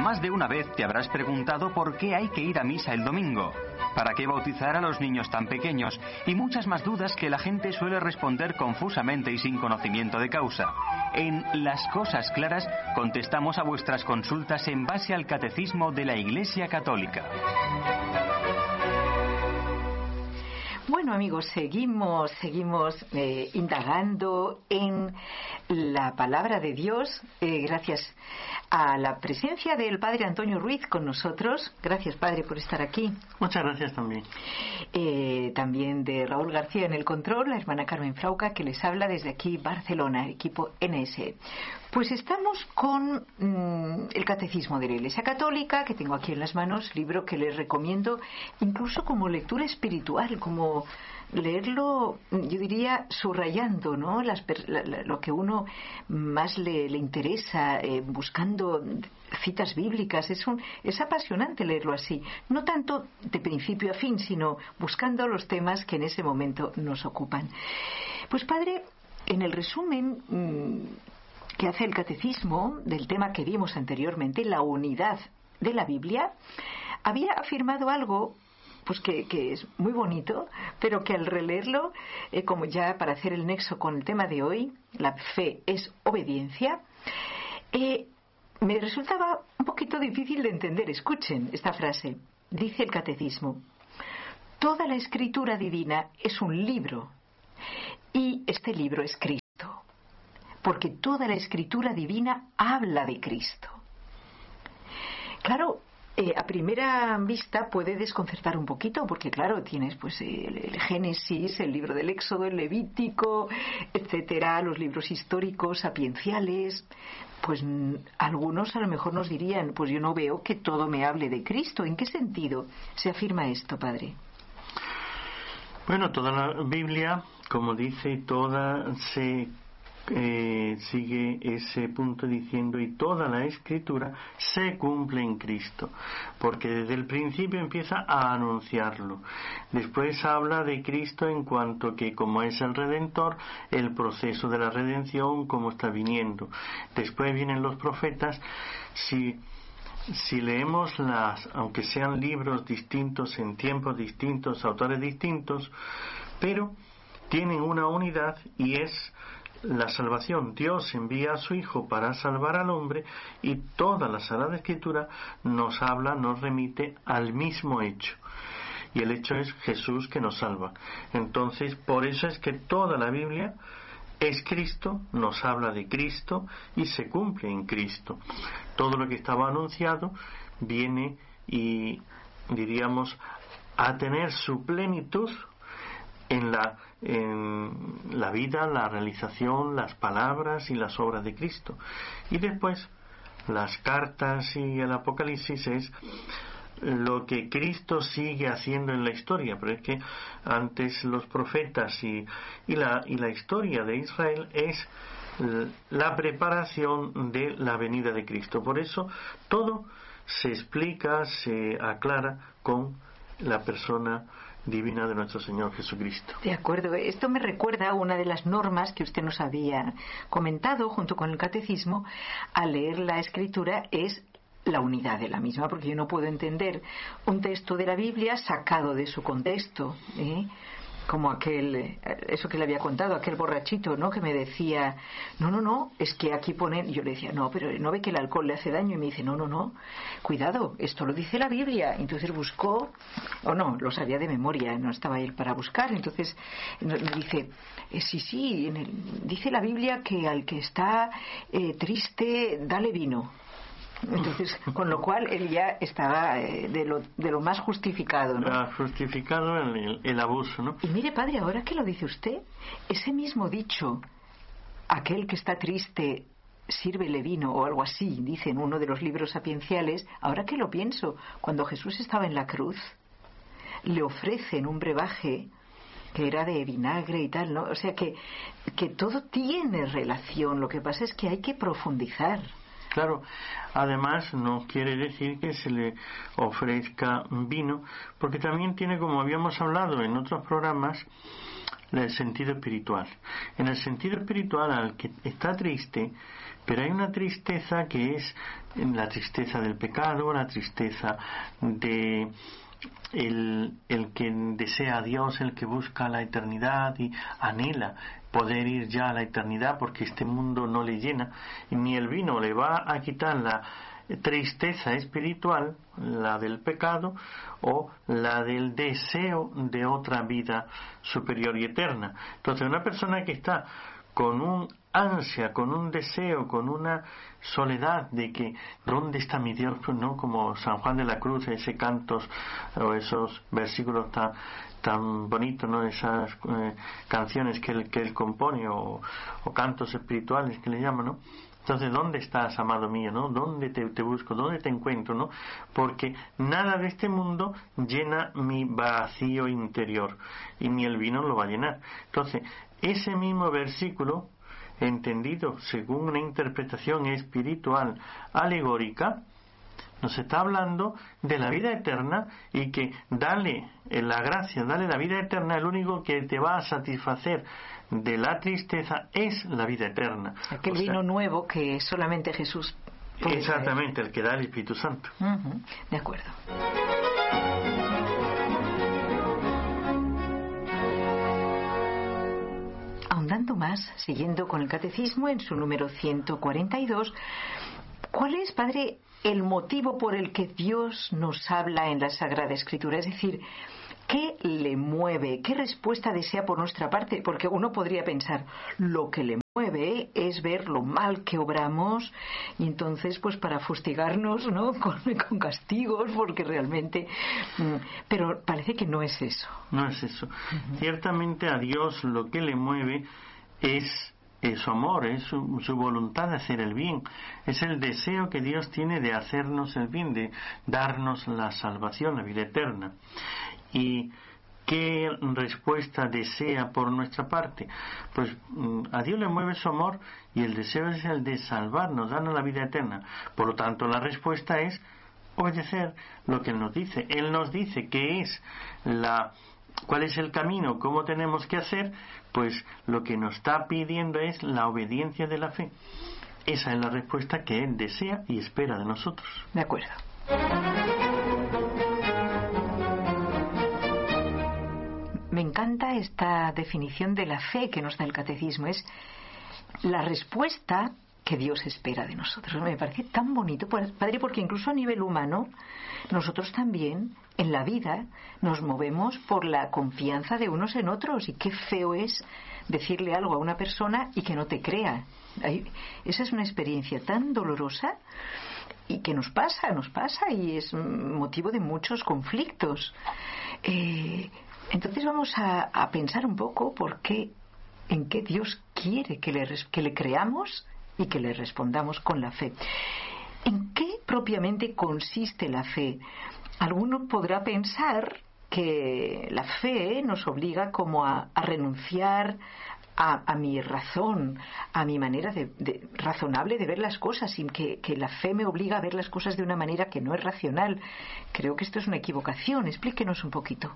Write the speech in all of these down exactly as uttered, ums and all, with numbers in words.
Más de una vez te habrás preguntado por qué hay que ir a misa el domingo, para qué bautizar a los niños tan pequeños y muchas más dudas que la gente suele responder confusamente y sin conocimiento de causa. En Las Cosas Claras contestamos a vuestras consultas en base al Catecismo de la Iglesia Católica. Bueno, amigos, seguimos, seguimos eh, indagando en la palabra de Dios, eh, gracias a la presencia del Padre Antonio Ruiz con nosotros. Gracias, Padre, por estar aquí. Muchas gracias también. Eh, también de Raúl García en el control, la hermana Carmen Frauca, que les habla desde aquí, Barcelona, equipo N S. Pues estamos con mmm, el Catecismo de la Iglesia Católica, que tengo aquí en las manos, libro que les recomiendo incluso como lectura espiritual, como leerlo, yo diría, subrayando, ¿no? Las, la, la, lo que uno más le, le interesa, eh, buscando citas bíblicas. Es, un, es apasionante leerlo así, no tanto de principio a fin, sino buscando los temas que en ese momento nos ocupan. Pues, Padre, en el resumen mmm, que hace el Catecismo del tema que vimos anteriormente, la unidad de la Biblia, había afirmado algo pues que, que es muy bonito, pero que al releerlo, eh, como ya para hacer el nexo con el tema de hoy, la fe es obediencia, eh, me resultaba un poquito difícil de entender. Escuchen esta frase. Dice el Catecismo: toda la escritura divina es un libro, y este libro es Cristo, porque toda la escritura divina habla de Cristo. Claro, Eh, a primera vista puede desconcertar un poquito, porque claro, tienes pues el, el Génesis, el libro del Éxodo, el Levítico, etcétera, los libros históricos, sapienciales. Pues m- algunos a lo mejor nos dirían, pues yo no veo que todo me hable de Cristo. ¿En qué sentido se afirma esto, Padre? Bueno, toda la Biblia, como dice, toda se Eh, sigue ese punto diciendo: y toda la escritura se cumple en Cristo, porque desde el principio empieza a anunciarlo. Después habla de Cristo en cuanto que como es el Redentor, el proceso de la redención, cómo está viniendo. Después vienen los profetas. Si Si leemos las, aunque sean libros distintos en tiempos distintos, autores distintos, pero tienen una unidad, y es la salvación. Dios envía a su Hijo para salvar al hombre, y toda la Sagrada Escritura nos habla, nos remite al mismo hecho, y el hecho es Jesús que nos salva. Entonces, por eso es que toda la Biblia es Cristo, nos habla de Cristo y se cumple en Cristo. Todo lo que estaba anunciado viene y, diríamos, a tener su plenitud en la, en la vida, la realización, las palabras y las obras de Cristo. Y después las cartas y el Apocalipsis es lo que Cristo sigue haciendo en la historia. Pero es que antes los profetas y, y, la, y la historia de Israel es la preparación de la venida de Cristo. Por eso todo se explica, se aclara con la persona divina de nuestro Señor Jesucristo. De acuerdo. Esto me recuerda a una de las normas que usted nos había comentado junto con el Catecismo. Al leer la Escritura es la unidad de la misma, porque yo no puedo entender un texto de la Biblia sacado de su contexto, ¿eh? Como aquel, eso que le había contado, aquel borrachito, ¿no? Que me decía, no, no, no, es que aquí ponen, yo le decía, no, pero ¿no ve que el alcohol le hace daño? Y me dice, no, no, no, cuidado, esto lo dice la Biblia. Entonces buscó, o no, lo sabía de memoria, no estaba él para buscar. Entonces me dice, eh, sí, sí, en el, dice la Biblia que al que está eh, triste, dale vino. Entonces, con lo cual él ya estaba eh, de, lo, de lo más justificado, ¿no? Ha justificado el, el, el abuso, ¿no? Y mire, padre, ahora que lo dice usted, ese mismo dicho, aquel que está triste, sírvele vino, o algo así, dice en uno de los libros sapienciales, ahora que lo pienso, cuando Jesús estaba en la cruz, le ofrecen un brebaje que era de vinagre y tal, ¿no? O sea que, que todo tiene relación, lo que pasa es que hay que profundizar. Claro, además no quiere decir que se le ofrezca vino, porque también tiene, como habíamos hablado en otros programas, el sentido espiritual. En el sentido espiritual, al que está triste, pero hay una tristeza que es la tristeza del pecado, la tristeza de el, el que desea a Dios, el que busca la eternidad y anhela poder ir ya a la eternidad porque este mundo no le llena, y ni el vino le va a quitar la tristeza espiritual, la del pecado o la del deseo de otra vida superior y eterna. Entonces, una persona que está con un ansia, con un deseo, con una soledad de que ¿dónde está mi Dios? Pues no, como San Juan de la Cruz, ese cantos o esos versículos tan tan bonitos, ¿no? Esas eh, canciones que él, que él compone o, o cantos espirituales que le llaman, ¿no? Entonces, ¿dónde estás, amado mío? ¿No? ¿Dónde te, te busco? ¿Dónde te encuentro? ¿No? Porque nada de este mundo llena mi vacío interior y ni el vino lo va a llenar. Entonces, ese mismo versículo, entendido según una interpretación espiritual alegórica, nos está hablando de la vida eterna y que dale la gracia, dale la vida eterna, el único que te va a satisfacer de la tristeza es la vida eterna. Aquel o sea, vino nuevo que solamente Jesús puede exactamente, traer. El que da el Espíritu Santo. Uh-huh. De acuerdo. Ahondando más, siguiendo con el catecismo en su número ciento cuarenta y dos, ¿cuál es, padre, el motivo por el que Dios nos habla en la Sagrada Escritura? Es decir, ¿qué le mueve? ¿Qué respuesta desea por nuestra parte? Porque uno podría pensar, lo que le mueve es ver lo mal que obramos y entonces pues para fustigarnos, ¿no? Con, con castigos, porque realmente... Pero parece que no es eso. No es eso. Uh-huh. Ciertamente a Dios lo que le mueve es... es su amor, es su, su voluntad de hacer el bien, es el deseo que Dios tiene de hacernos el bien, de darnos la salvación, la vida eterna. ¿Y qué respuesta desea por nuestra parte? Pues a Dios le mueve su amor y el deseo es el de salvarnos, darnos la vida eterna. Por lo tanto, la respuesta es obedecer lo que Él nos dice. Él nos dice que es la... ¿Cuál es el camino? ¿Cómo tenemos que hacer? Pues lo que nos está pidiendo es la obediencia de la fe. Esa es la respuesta que Él desea y espera de nosotros. De acuerdo. Me encanta esta definición de la fe que nos da el catecismo. Es la respuesta que Dios espera de nosotros. Me parece tan bonito, padre, porque incluso a nivel humano nosotros también en la vida nos movemos por la confianza de unos en otros, y qué feo es decirle algo a una persona y que no te crea. Esa es una experiencia tan dolorosa y que nos pasa, nos pasa y es motivo de muchos conflictos. Eh, entonces vamos a, a pensar un poco por qué, en qué Dios quiere que le, que le creamos y que le respondamos con la fe. ¿En qué propiamente consiste la fe? Alguno podrá pensar que la fe nos obliga como a, a renunciar a, a mi razón, a mi manera de, de, razonable de ver las cosas, sin que, que la fe me obliga a ver las cosas de una manera que no es racional. Creo que esto es una equivocación. Explíquenos un poquito.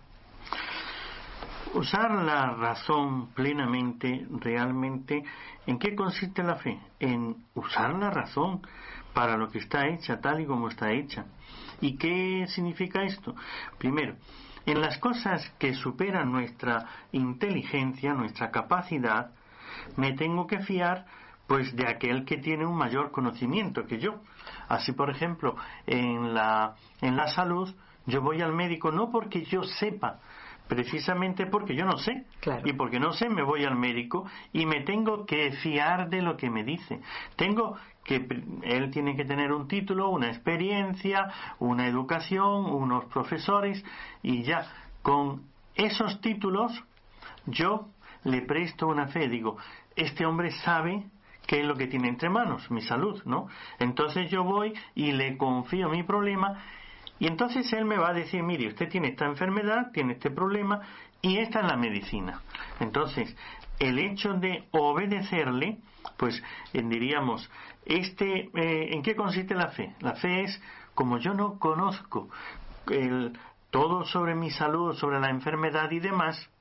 Usar la razón plenamente, realmente, ¿en qué consiste la fe? En usar la razón para lo que está hecha, tal y como está hecha. ¿Y qué significa esto? Primero, en las cosas que superan nuestra inteligencia, nuestra capacidad, me tengo que fiar pues de aquel que tiene un mayor conocimiento que yo. Así, por ejemplo, en la, en la salud, yo voy al médico no porque yo sepa, precisamente porque yo no sé. Claro. Y porque no sé, me voy al médico y me tengo que fiar de lo que me dice. Tengo que él tiene que tener un título, una experiencia, una educación, unos profesores, y ya con esos títulos yo le presto una fe. Digo, este hombre sabe qué es lo que tiene entre manos, mi salud, ¿no? Entonces yo voy y le confío mi problema. Y entonces él me va a decir, mire, usted tiene esta enfermedad, tiene este problema, y esta es la medicina. Entonces, el hecho de obedecerle, pues eh, diríamos, este, eh, ¿en qué consiste la fe? La fe es, como yo no conozco el, todo sobre mi salud, sobre la enfermedad y demás,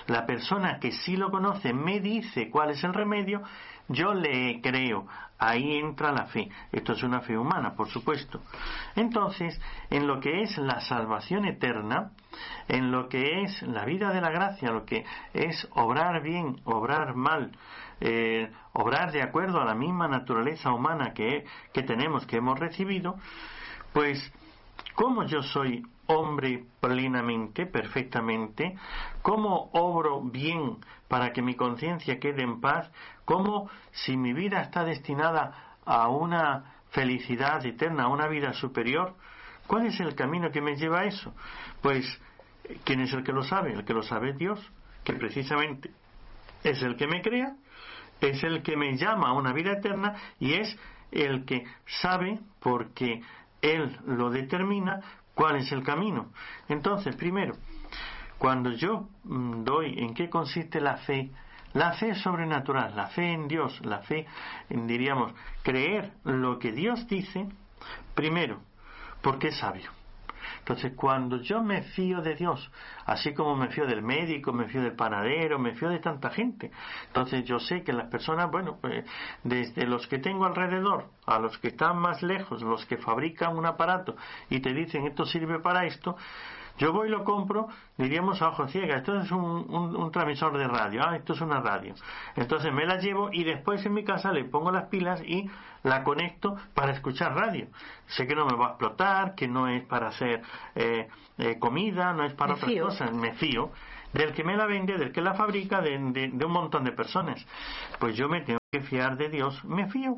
la persona que sí lo conoce me dice cuál es el remedio, yo le creo. Ahí entra la fe. Esto es una fe humana, por supuesto. Entonces, en lo que es la salvación eterna, en lo que es la vida de la gracia, lo que es obrar bien, obrar mal, eh, obrar de acuerdo a la misma naturaleza humana que, que tenemos, que hemos recibido, pues, como yo soy hombre plenamente, perfectamente, cómo obro bien para que mi conciencia quede en paz, cómo si mi vida está destinada a una felicidad eterna, a una vida superior, ¿cuál es el camino que me lleva a eso? Pues, ¿quién es el que lo sabe? El que lo sabe es Dios, que precisamente es el que me crea, es el que me llama a una vida eterna y es el que sabe, porque Él lo determina, cuál es el camino. Entonces, primero, cuando yo doy en qué consiste la fe, la fe es sobrenatural, la fe en Dios, la fe en, diríamos, creer lo que Dios dice, primero, porque es sabio. Entonces, cuando yo me fío de Dios, así como me fío del médico, me fío del panadero, me fío de tanta gente, entonces yo sé que las personas, bueno, pues, desde los que tengo alrededor, a los que están más lejos, los que fabrican un aparato y te dicen esto sirve para esto, yo voy y lo compro, diríamos a ojo ciega, esto es un, un, un transmisor de radio, ah, esto es una radio. Entonces me la llevo y después en mi casa le pongo las pilas y la conecto para escuchar radio. Sé que no me va a explotar, que no es para hacer eh, eh, comida, no es para me otras fío. cosas, me fío del que me la vende, del que la fabrica, de, de, de un montón de personas. Pues yo me tengo que fiar de Dios, me fío.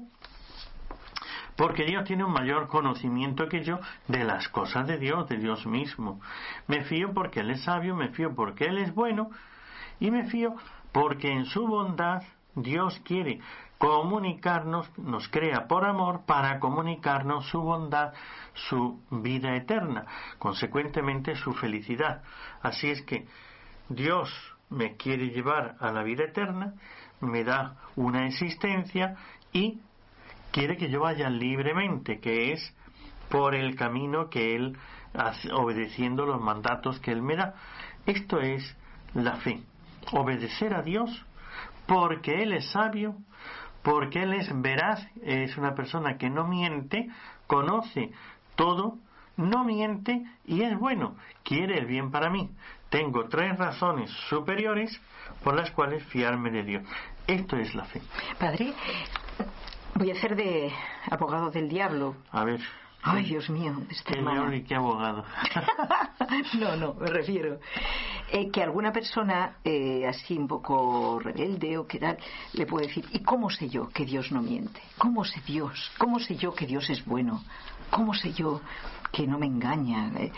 Porque Dios tiene un mayor conocimiento que yo de las cosas de Dios, de Dios mismo. Me fío porque Él es sabio, me fío porque Él es bueno, y me fío porque en su bondad Dios quiere comunicarnos, nos crea por amor para comunicarnos su bondad, su vida eterna, consecuentemente su felicidad. Así es que Dios me quiere llevar a la vida eterna, me da una existencia y quiere que yo vaya libremente, que es por el camino que Él hace, obedeciendo los mandatos que Él me da. Esto es la fe, obedecer a Dios porque Él es sabio, porque Él es veraz, es una persona que no miente, conoce todo, no miente y es bueno, quiere el bien para mí. Tengo tres razones superiores por las cuales fiarme de Dios. Esto es la fe. Padre, voy a hacer de abogado del diablo. A ver. Ay, Dios mío, esta ¿Qué hermana. diablo y qué abogado? No, no, me refiero eh, que alguna persona eh, así un poco rebelde o que tal le puede decir, ¿y cómo sé yo que Dios no miente? ¿Cómo sé Dios? ¿Cómo sé yo que Dios es bueno? ¿Cómo sé yo que no me engaña? Eh,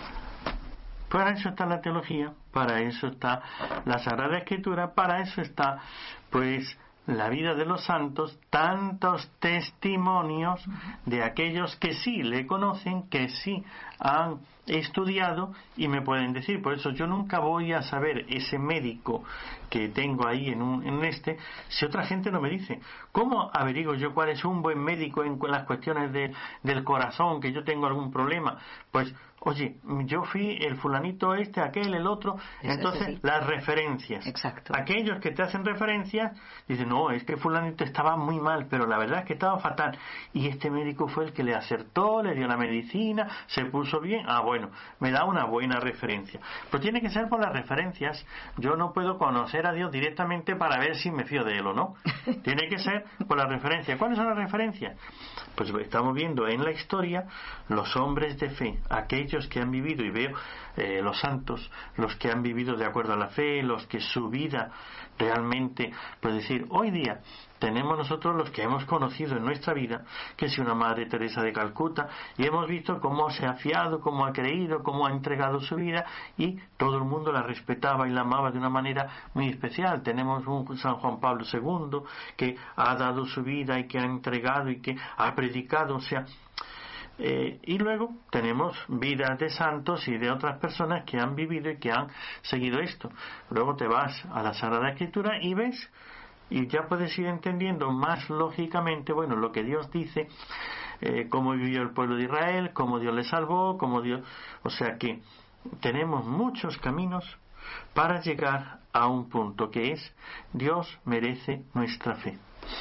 Para eso está la teología, para eso está la Sagrada Escritura, para eso está, pues, la vida de los santos, tantos testimonios de aquellos que sí le conocen, que sí han estudiado y me pueden decir. Por eso yo nunca voy a saber ese médico que tengo ahí en, un, en este, si otra gente no me dice. ¿Cómo averiguo yo cuál es un buen médico en las cuestiones de, del corazón, que yo tengo algún problema? Pues, oye, yo fui el fulanito este, aquel, el otro. Eso entonces, es las referencias. Exacto. Aquellos que te hacen referencias dicen, no, es que fulanito estaba muy mal, pero la verdad es que estaba fatal. Y este médico fue el que le acertó, le dio la medicina, se puso bien. Ah, bueno, me da una buena referencia. Pero tiene que ser por las referencias. Yo no puedo conocer a Dios directamente para ver si me fío de Él o no. Tiene que ser por las referencias. ¿Cuáles son las referencias? Pues estamos viendo en la historia los hombres de fe, aquellos que han vivido, y veo eh, los santos, los que han vivido de acuerdo a la fe, los que su vida realmente, pues decir, hoy día tenemos nosotros los que hemos conocido en nuestra vida, que es una Madre Teresa de Calcuta, y hemos visto cómo se ha fiado, cómo ha creído, cómo ha entregado su vida, y todo el mundo la respetaba y la amaba de una manera muy especial. Tenemos un San Juan Pablo segundo que ha dado su vida y que ha entregado y que ha predicado, o sea, Eh, y luego tenemos vidas de santos y de otras personas que han vivido y que han seguido esto. Luego te vas a la Sagrada Escritura y ves, y ya puedes ir entendiendo más lógicamente, bueno, lo que Dios dice, eh, cómo vivió el pueblo de Israel, cómo Dios le salvó, cómo Dios, o sea que tenemos muchos caminos para llegar a un punto que es: Dios merece nuestra fe.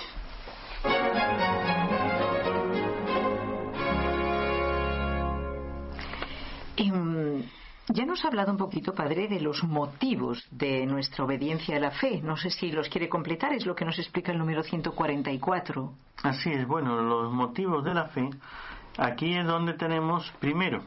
Y, ya nos ha hablado un poquito, padre, de los motivos de nuestra obediencia a la fe. No sé si los quiere completar, es lo que nos explica el número ciento cuarenta y cuatro. Así es, bueno, los motivos de la fe, aquí es donde tenemos primero,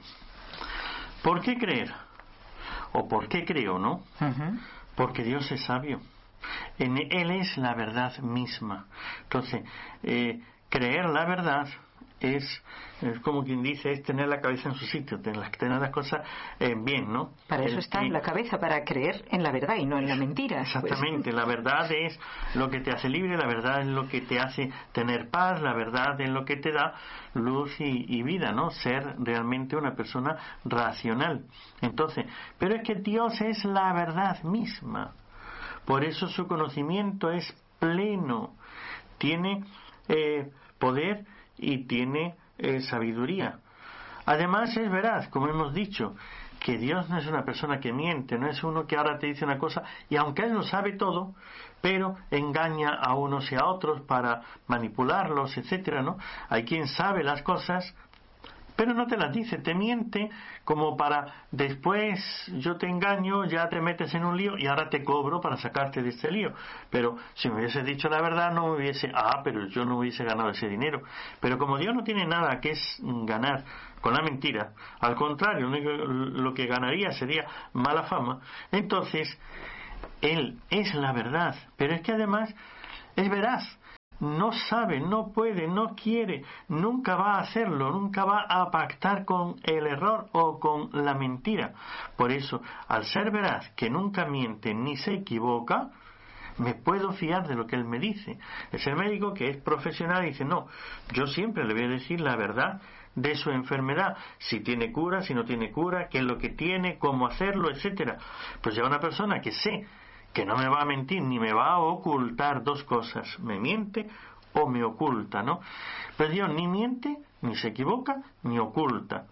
¿por qué creer? ¿O por qué creo, no? Uh-huh. Porque Dios es sabio. En Él es la verdad misma. Entonces, eh, creer la verdad es, es como quien dice, es tener la cabeza en su sitio, tener, tener las cosas eh, bien, ¿no? Para eso el, está la cabeza, para creer en la verdad y no en la mentira. Exactamente, pues. La verdad es lo que te hace libre, la verdad es lo que te hace tener paz, la verdad es lo que te da luz y, y vida, ¿no? Ser realmente una persona racional. Entonces, pero es que Dios es la verdad misma. Por eso su conocimiento es pleno, tiene eh, poder y tiene eh, sabiduría. Además es veraz, como hemos dicho, que Dios no es una persona que miente, no es uno que ahora te dice una cosa y aunque Él lo sabe todo, pero engaña a unos y a otros para manipularlos, etcétera, ¿no? Hay quien sabe las cosas pero no te las dice, te miente como para después yo te engaño, ya te metes en un lío y ahora te cobro para sacarte de este lío. Pero si me hubiese dicho la verdad no me hubiese, ah, pero yo no hubiese ganado ese dinero. Pero como Dios no tiene nada que es ganar con la mentira, al contrario, lo que ganaría sería mala fama, entonces Él es la verdad, pero es que además es veraz. No sabe, no puede, no quiere, nunca va a hacerlo, nunca va a pactar con el error o con la mentira. Por eso, al ser veraz, que nunca miente ni se equivoca, me puedo fiar de lo que él me dice. Es el médico que es profesional y dice, no, yo siempre le voy a decir la verdad de su enfermedad, si tiene cura, si no tiene cura, qué es lo que tiene, cómo hacerlo, etcétera. Pues ya una persona que sé que no me va a mentir ni me va a ocultar dos cosas, me miente o me oculta, ¿no? Pero Dios ni miente, ni se equivoca, ni oculta.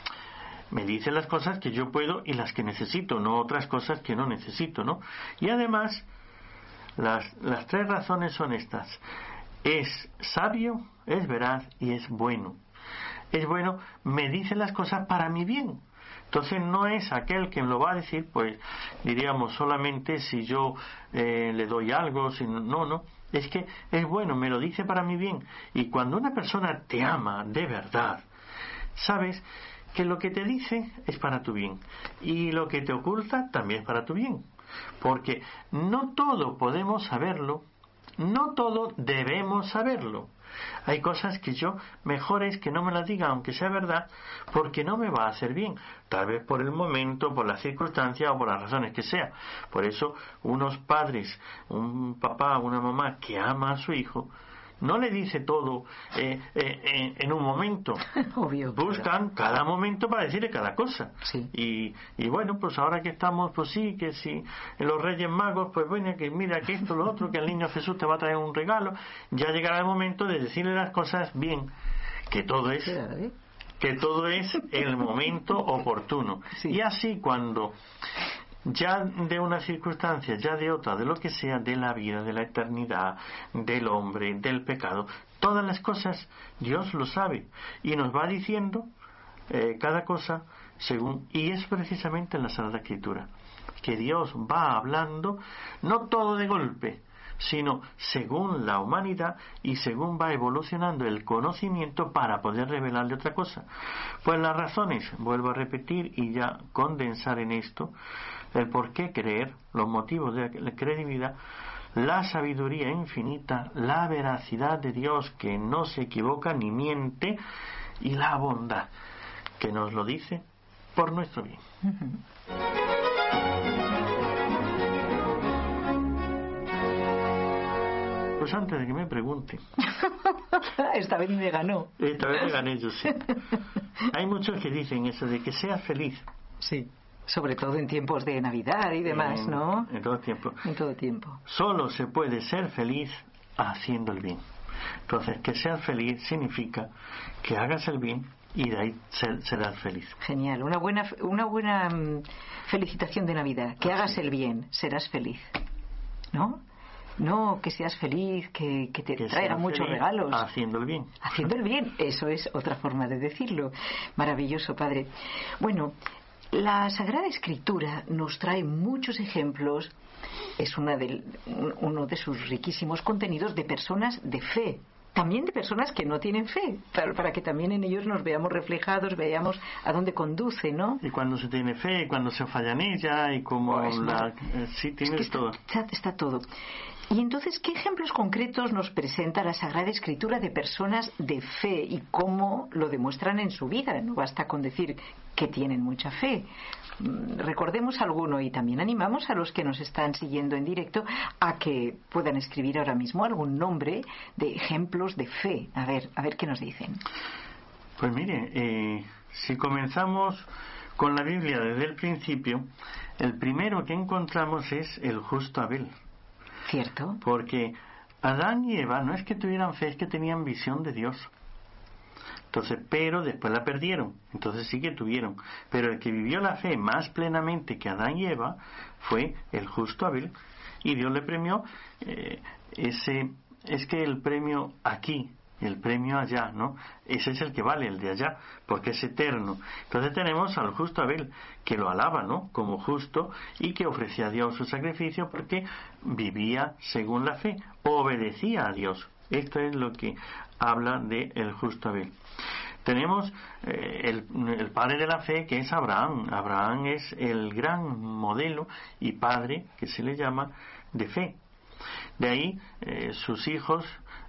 Me dice las cosas que yo puedo y las que necesito, no otras cosas que no necesito, ¿no? Y además, las, las tres razones son estas: es sabio, es veraz y es bueno. Es bueno, me dice las cosas para mi bien. Entonces no es aquel que lo va a decir, pues diríamos solamente si yo eh, le doy algo, si no, no, no, es que es bueno, me lo dice para mi bien. Y cuando una persona te ama de verdad, sabes que lo que te dice es para tu bien y lo que te oculta también es para tu bien, porque no todo podemos saberlo, no todo debemos saberlo. Hay cosas que yo mejor es que no me las diga aunque sea verdad, porque no me va a hacer bien, tal vez por el momento, por las circunstancias o por las razones que sea. Por eso unos padres, un papá, una mamá que ama a su hijo, no le dice todo eh, eh, eh, en un momento. Obvio, buscan claro. Cada momento para decirle cada cosa. Sí. Y, y bueno, pues ahora que estamos, pues sí, que si los Reyes Magos, pues bueno, que mira que esto, lo otro, que el niño Jesús te va a traer un regalo, ya llegará el momento de decirle las cosas bien, que todo es que todo es el momento oportuno. Sí. Y así cuando ya de una circunstancia, ya de otra, de lo que sea, de la vida, de la eternidad, del hombre, del pecado, todas las cosas Dios lo sabe y nos va diciendo eh, cada cosa según, y es precisamente en la Sagrada Escritura que Dios va hablando, no todo de golpe, sino según la humanidad y según va evolucionando el conocimiento para poder revelarle otra cosa. Pues las razones, vuelvo a repetir y ya condensar en esto, el por qué creer, los motivos de la credibilidad, la sabiduría infinita, la veracidad de Dios que no se equivoca ni miente, y la bondad que nos lo dice por nuestro bien. Uh-huh. Pues antes de que me pregunte. Esta vez me ganó. Esta vez me gané yo, sí. Hay muchos que dicen eso de que seas feliz. Sí. Sobre todo en tiempos de Navidad y demás, en, ¿no? En todo tiempo. En todo tiempo. Solo se puede ser feliz haciendo el bien. Entonces, que seas feliz significa que hagas el bien y de ahí ser, serás feliz. Genial, una buena, una buena um, felicitación de Navidad. Que hagas el bien, serás feliz. ¿No? No que seas feliz, que, que te que traiga muchos regalos. Haciendo el bien. Haciendo el bien, eso es otra forma de decirlo. Maravilloso, Padre. Bueno, la Sagrada Escritura nos trae muchos ejemplos. Es una de, uno de sus riquísimos contenidos de personas de fe. También de personas que no tienen fe, para, para que también en ellos nos veamos reflejados, veamos a dónde conduce, ¿no? Y cuando se tiene fe, y cuando se falla en ella, y como oh, la... Eh, sí, tiene es que todo. Está, está todo. Y entonces, ¿qué ejemplos concretos nos presenta la Sagrada Escritura de personas de fe y cómo lo demuestran en su vida? No basta con decir que tienen mucha fe. Recordemos alguno y también animamos a los que nos están siguiendo en directo a que puedan escribir ahora mismo algún nombre de ejemplos de fe. A ver, a ver qué nos dicen. Pues mire, eh, si comenzamos con la Biblia desde el principio, el primero que encontramos es el justo Abel. Cierto. Porque Adán y Eva no es que tuvieran fe, es que tenían visión de Dios. Entonces, pero después la perdieron. Entonces sí que tuvieron. Pero el que vivió la fe más plenamente que Adán y Eva fue el justo Abel. Y Dios le premió eh, ese... Es que el premio aquí, el premio allá, ¿no? Ese es el que vale, el de allá, porque es eterno. Entonces tenemos al justo Abel, que lo alaba, ¿no? Como justo, y que ofrecía a Dios su sacrificio porque vivía según la fe, obedecía a Dios. Esto es lo que habla de el justo Abel. Tenemos eh, el, el padre de la fe, que es Abraham. Abraham es el gran modelo y padre, que se le llama, de fe. De ahí eh, sus hijos